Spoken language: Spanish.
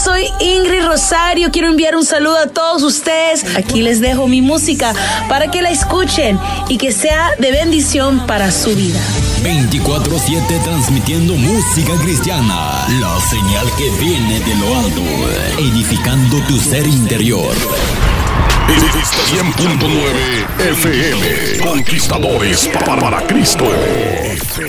soy Ingrid Rosario. Quiero enviar un saludo a todos ustedes. Aquí les dejo mi música para que la escuchen y que sea de bendición para su vida. 24/7 transmitiendo música cristiana, la señal que viene de lo alto, edificando tu ser interior. 100.9 FM, Conquistadores para Cristo.